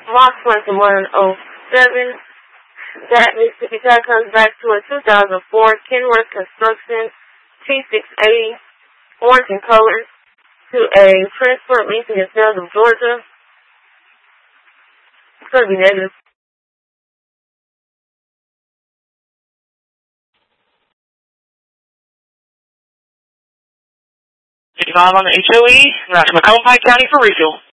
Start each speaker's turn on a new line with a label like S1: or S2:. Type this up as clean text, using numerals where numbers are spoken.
S1: March 2107. That Mississippi tag comes back to a 2004 Kenworth Construction T680, orange in color, to a transport leasing and sales of Georgia. It's going to be negative.
S2: 55 on the HOE, route to Macomb Pike County for refuel.